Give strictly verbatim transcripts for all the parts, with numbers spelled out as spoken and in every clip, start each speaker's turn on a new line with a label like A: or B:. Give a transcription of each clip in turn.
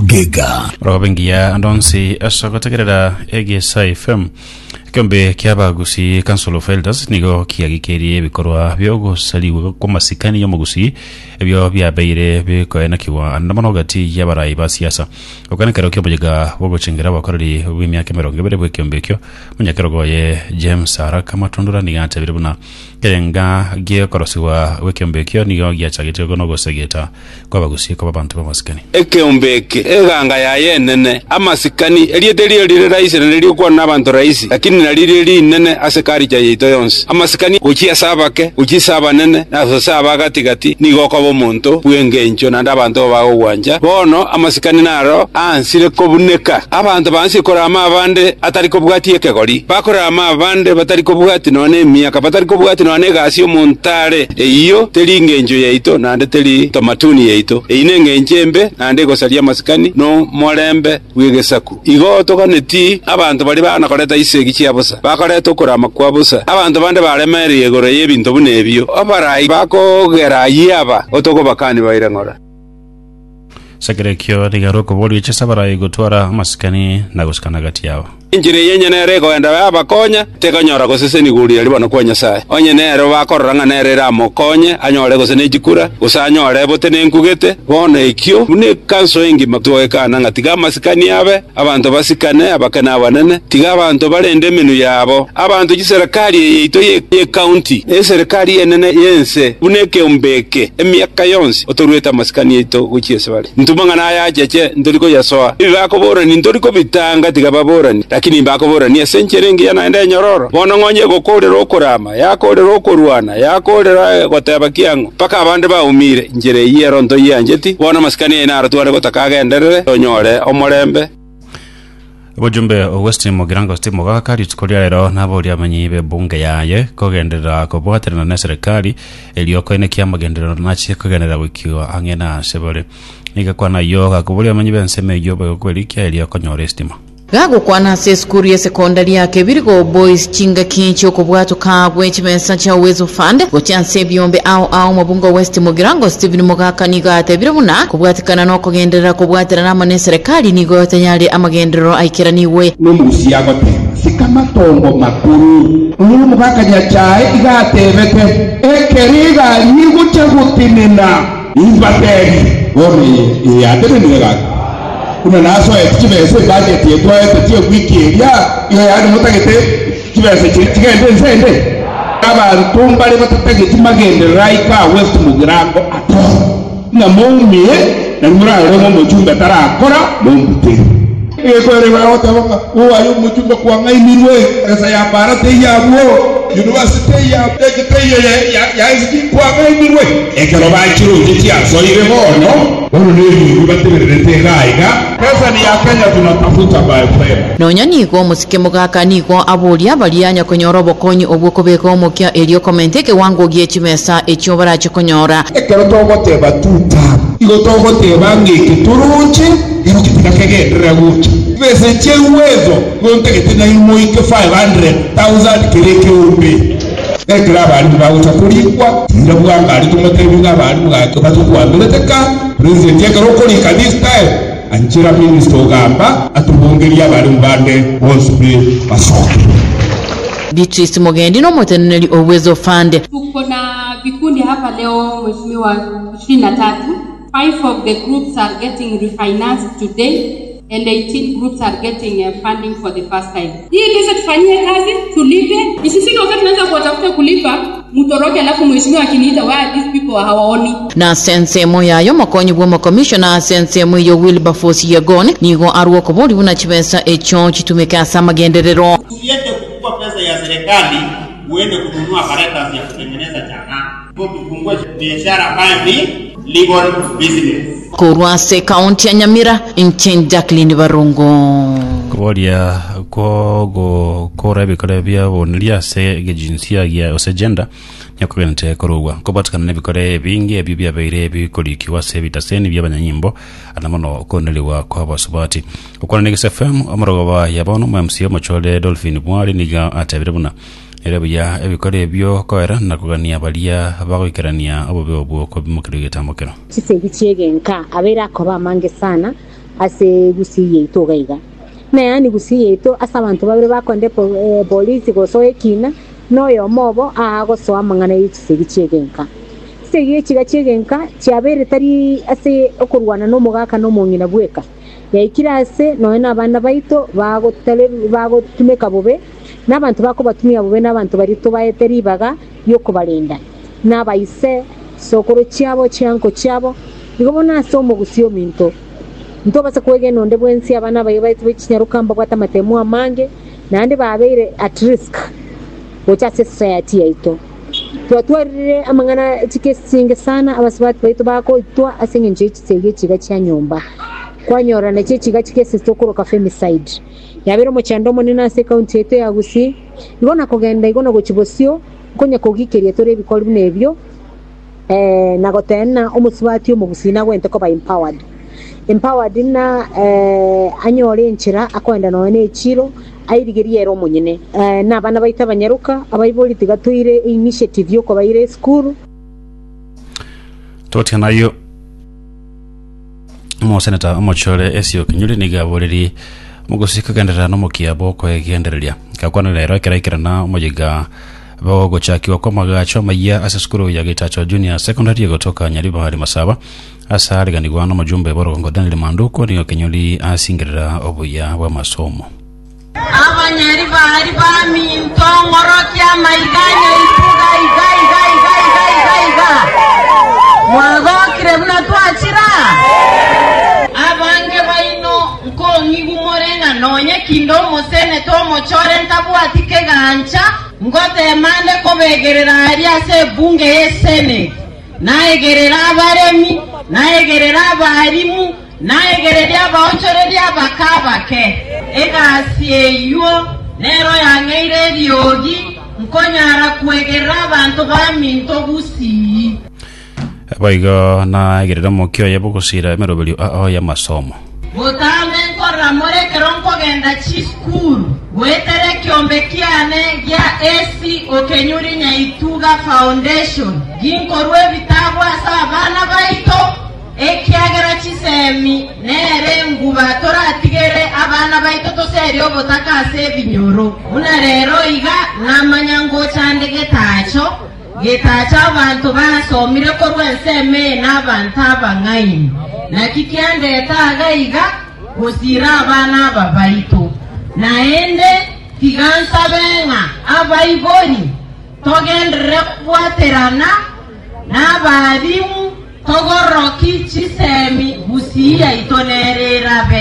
A: Gega
B: Robengia andonsi asogotegerera Egesa F M Kiombe kiabagusi Council of Elders nigo kiagikerie bikorwa byogo saliwe kwa masikani yo mugusi ebyo byabeire bikoena kiwa andamonogati yabarai ba siasa okana kero kyobujega wogo chingera bakorari w'imyaka mirongo ibiri bwe kiombe kyo munyakerogo ye James Araka matundura ni gante biribuna kerenga gie korosiwa we kiombe kyo nigo gyachagete gono gosegeta kwa bagusi kwa bantu ba masikani
C: ekiombeke eganga ya yenene amasikani elieteli lile rais nalio kwa nabantu rais lakini nalile li nene asekari ja yito yonse amasikani uchi asabake uchi saba nene na saba gati gati nigo kwa bomuntu bwengenjo nanda abantu bawo wanja bono amasikani naro ansire kobuneka abantu bansi kora amabande atari kobwati ekegori bakora amabande batari kobwati none miaka batari kobwati none gasi omuntare eyo teli ngenjo yito nande teli tomatuni yito eine ngenjembe nande gosalia masikani no molembe wigesaku igo tokaneti abantu bali bana koleta isegi chiabusa bakoleta okurama kwabusa abantu bande balemereye gore yebintu bunebyo abarai bakogera yaba otoko bakani bairangora
B: Sagerekyo digaroko boli chesabara igotwara masikani na guskana gati yao
C: injire yenye nere ko enda baba konya tekanyora ko seseni guri ali bana konya sai onye nere bakoranga nere ra mokonye anyore ko sene jikura usanyore bote nenkugete bone ikyo ne kanso engi matwe kana ngatiga masikani yabe abantu basikane abakana abanene tiga abantu balende menu yabo abantu giserekali yito ye county e serikali yenene yense buneke umbeke emyaka yonse otorweta masikani yito guchiese bali ntumangana ya jeje ndoriko yasoa ibako bora ni ndoriko bitanga tiga babora ni lakini mbakobora ni esencherengi yanaenda nyororo bono ngonye gokorera okurama yakorera okurwana yakorera goteba kiango paka abande baumire njere yero ndo yanjeti bono masikani enara tware gotakagenderere onyore omorembe
B: Bojumbe Western Mogirango Steve Mogakari tukolia lero nabo lyamanyibe bunge yaye kogendera ko bwaterana na serikali elioko ene kya magendero nachi kogendera wikiwa angena sebole nikakwa na yoga kubulia manyibe nseme yoba kwelikia elioko nyorestima
D: Gago kwana se skuru ya sekondari ya kebirigo boys chinga kinchi okubwatu kabwe chimensa cha uwezo fund gochanse byombe au au mabungo West Mugirango Steven Mogaka niga atebirabuna kubwatikana no kogendera kubwatira namane serikali nigo tanyali amagendero aikiraniwe
E: n'umusi yagotemba sikamatongo makuru uyu mugaka nyachaye igatebete ekeriga yiguche gutinina imbateri ori yadere niga kuna naso ekibese budget yeto etiye kwikiria iyo yari mutagete kibese kigende nsende abantu mbale batagete magendera ika West Mugirango ato na mumie na muraro mu mujumba tarakora mumbute ekore baota baka uwa yu mujumba kwanga imirwe esa ya barate yabo university ya tekete ya ya iziki kwanga imirwe ekero bakiro ngiti asoire bono bono ni bategerete gaiga pesa ni ya Kenya tunatafuta by fire
D: nonya niko musike Mogaka niko abulia balianya konyorobo konyi obwokobeko omukya elio komenteke wango gie chimesa ekyobara chikonyora
E: ekero togoteba tuta igotogoteba ngiki turunche ero kitikakegendera guchi pesa chewezo gontegete na imoike five hundred thousand kireke umbi ekira abantu bawuta kulikwa ndabwanga ali tumotebiga abantu bwake batukwambireka president yekero kolika this time anchira minister ogamba atubongeria abali mbande bonsbe basoka
D: Beatrice Mugendi no moteneli Uwezo Fund.
F: Tuko na vikundi hapa leo mheshimiwa ishirini na tatu. Five of the groups are getting refinanced today and eighteen groups are getting uh, funding for the first time. Hii pesa tufanyie kazi, tulipe. Isisike wakati tunaanza kuwatafuta kulipa, mutoroke alafu mheshimiwa akiniita why these people hawaoni.
D: Na sense moya yo makonyi bwo commissioner sense moyo Wilberforce Yagone nigo arwo ko boli buna chibesa echo chitumeka samagenderero.
G: Usiende kuchukua pesa ya serikali uende kununua apparatus ya kutengeneza chang'aa. Kwa kufungue biashara ambayo ni legal business.
D: Kurwase county ya Nyamira nchini Jacqueline Barungo.
B: Kubolia kogo korabe karabia wonilia se gejinsia ya osagenda nyakwente korugwa kobatkana nebikore bingi ebibya beire bikolikiwa se bitaseni byabanyanyimbo anamono koneliwa kwa basubati ukwana Negesa F M amorogoba yabono mamsiyo mochole Dolphin Mwali niga atabirabuna erebuya ebikore byo koera nakugania balia bagoikerania obobyo bwo ko bimukirigeta mokero
H: kisegi chege nka abera ko bamange sana
A: ase gusiye ito gaiga na yani gusiye ito asa abantu babire bakonde polisi gosoe kina noyo mobo agoso amangana yitse gicegenka sege kiga cegenka cyabere tari ase okurwana no mugaka no mungina bweka yaikirase no na abana baito bago tele bago tumeka bobe n'abantu bako batumya bobe n'abantu bari to bayeteri baga yo kubalinda n'abayise sokoro cyabo cyanko cyabo igobona so mu gusiyo minto nto basa kwege nonde bwensi abana bayo baito bikinyarukamba bwata matemu amange nande babere at risk ocha society yaito twatwarire amangana tikesinge sana abasibati baito bako itwa asinge nje kitege kiga cya nyumba kwanyora na cye kiga kikese stokoro ka femicide yabero mu cyando munina se county yeto ya Gusii ibona kugenda igona go kibosio konya kogikerie tore bikora binebyo eh nagotena umusibati mu Gusii na gwente ko ba empowered empowered na eh anyore nchira akwenda no ne chiro ayirigerie ero munyine eh nabana baita banyaruka abayiboli tigatwire initiative yo ko bayire school
B: toti nayo mo senata amochore esio kinyuri nigaboreri mugusika gendera no mukiabo ko egendereria kakwana lero kiraikirana mojiga bago chakiwa kwa magacho maya aseskuru ya Getacho Junior Secondary gotoka Nyariba hali Masaba asa aliganirwa no mujumbe borongo Daniel Manduko niyo kinyuri asingirira obuya wa masomo
H: Abanyariba hali bami mtongorokia maiganya ipuga igai igai igai igai igai mwagokire muna tuachira abange baino nko ngigumorenga nonye kindo mosene to mochore ntabu atike gancha ngote mande ko begerera aria se bunge yesene naegerera abaremi naegerera abarimu naegerera abaochoreria bakabake egasie yo nero yangeire riogi nkonyara kwegerera abantu baminto Gusii
B: baigo na gerera mokyo yabugusira emerobelio a ya masomo
H: Botambe nkora more keronko genda chi school wetere kiombe kiane gya esi okenyuri Nyaituga Foundation ginkorwe bitabo asa abana baito ekiagera chisemi nere nguba tora atigere abana baito to serio botaka ase binyoro una rero iga namanyango chande getacho getacho abantu basomire ko rwenseme n'abantu abangaini na kikiande taga iga gusira abana babaito naende tigansa benga abaiboni togendere kwaterana n'abarimu togoroki chisemi Gusii itonerera be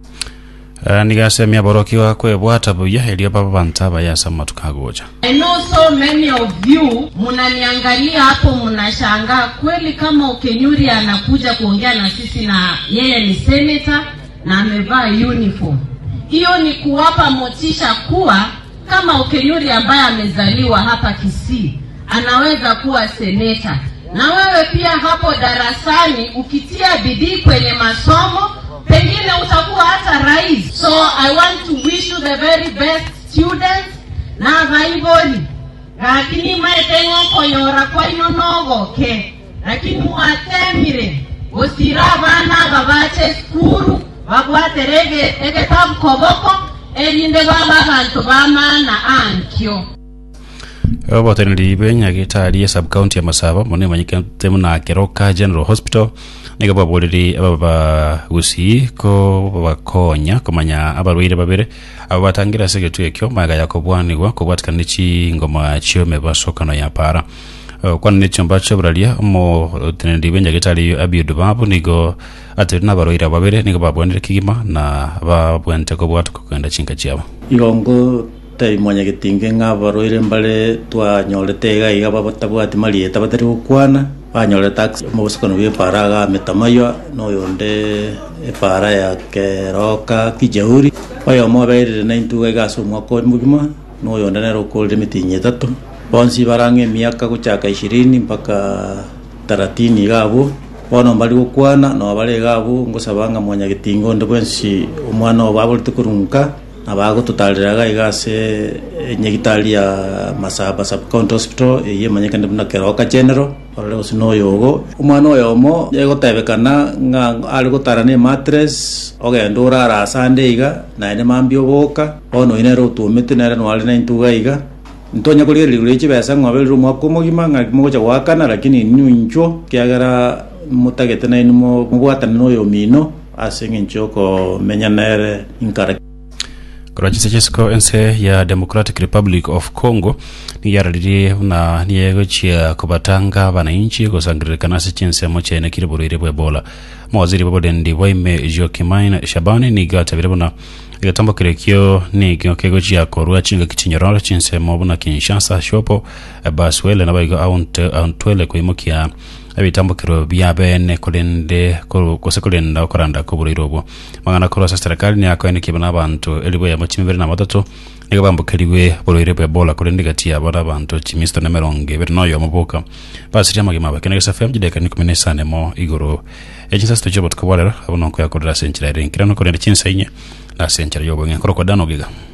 B: Uh, nigasemia boroki wa kwebwata buya elia baba bantaba ya samatukagoja.
H: I know so many of you munaniangalia hapo munashanga kweli kama Okenyuri anakuja kuongea na sisi na yeye ni senator na amevaa uniform. Hiyo ni kuwapa motisha kuwa kama Okenyuri ambaye amezaliwa hapa Kisii anaweza kuwa senator. Na wewe pia hapo darasani ukitia bidii kwenye masomo pengine utakuwa hata rais. So I want to wish you the very best students na vaiboni lakini maetengo koyora kwa ino nogo ke lakini muatemire usira bana babache skuru bagwaterege egetabu koboko erinde baba bantu bamana ankyo
B: Obo tenili benya gitari sub county ya Masaba mone manyike temu na Keroka General Hospital niga baboliri ababa Gusii ko bakonya komanya abarwire babere abatangira segetu ekyo maga yakobwanirwa ko bwatkanichi ngoma chiome basokano ya para kwa nicho mbacho buralia mo tenili benya gitari abiudu babu nigo aterina barwire babere niga babwanire kigima na babwente ko bwatko kwenda chinga chiabo
I: igongo tai mwanya gitinge ngabaroire mbale twa nyorete ga iga batabwati marieta batari gukwana banyore tax mubusukano bye paraga metamayo no yonde e para ya Keroka Kijauri bayo mo baire na intuga gaso mwako mugima no yonde nero kolde mitinye tatu bonsi barange miaka kuchaka ishirini mpaka thelathini gabo bono mbali gukwana no bale gabo ngosabanga mwanya gitingo ndobwensi umwana wabo tukurunka abago tutaliraga igase nyegitali ya Masaba Sub County Hospital ye manyekande na Keroka General orale usino yogo umwana oyomo yegotebekana nga ali gotarane mattress ogenda urara sande iga na ene mambio boka ono ine rotumete nere no ali na intuga iga ntonya kuri ligure chibesa ngwabel rumo kumugima ngimoja wakana lakini nyuncho kiagara mutagete na inmo mugwata no yomino asengincho ko menyanere inkara
B: Kurachisa chesko ense ya Democratic Republic of Congo ni yaraliri na niego chia kubatanga bananchi kusangirikana sichinse moche na kiri burire bwe Ebola. Mawaziri babodendi waime Joaquim Shabani ni gata birabona igatamba kirekio ni kego chia korua chinga kichinyororo chinse mobuna Kinshasa shopo baswele na baigo auntwele kuimokia ebitambukiro byabene kulende kusekulenda okoranda kubulirobo mangana korosa serikali ni akoene kibana abantu elibo ya machimibere na batatu nigabambukiriwe bulire bwe Ebola kulende gati ya bana abantu chimisto na meronge bernoyo muboka basi yama gima bakene gasa fm jideka ni kumenesane mo igoro ejinsa sto jobot kwalera abononko yakodra senchira renkira no kulende chinsa inye na senchira yobo ngakoro kwa dano giga